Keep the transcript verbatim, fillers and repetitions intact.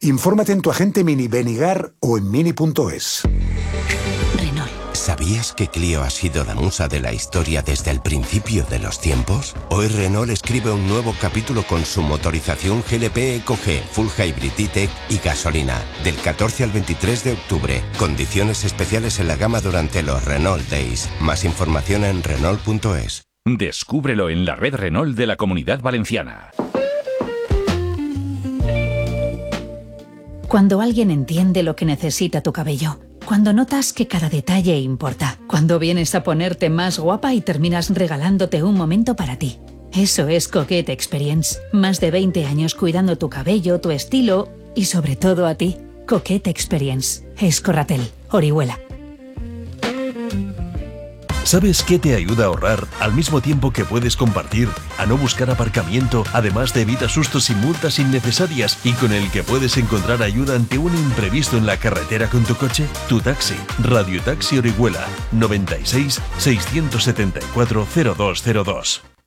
Infórmate en tu agente Mini Benigar o en mini punto es. Renault. ¿Sabías que Clio ha sido la musa de la historia desde el principio de los tiempos? Hoy Renault escribe un nuevo capítulo con su motorización G L P Eco G, Full Hybrid E-Tech y gasolina. Del catorce al veintitrés de octubre. Condiciones especiales en la gama durante los Renault Days. Más información en Renault punto es. Descúbrelo en la red Renault de la Comunidad Valenciana. Cuando alguien entiende lo que necesita tu cabello. Cuando notas que cada detalle importa. Cuando vienes a ponerte más guapa y terminas regalándote un momento para ti. Eso es Coquette Experience. Más de veinte años cuidando tu cabello, tu estilo y sobre todo a ti. Coquette Experience. Escorratel, Orihuela. ¿Sabes qué te ayuda a ahorrar al mismo tiempo que puedes compartir, a no buscar aparcamiento, además de evita sustos y multas innecesarias y con el que puedes encontrar ayuda ante un imprevisto en la carretera con tu coche? Tu taxi. Radio Taxi Orihuela. noventa y seis, seiscientos setenta y cuatro, cero dos cero dos.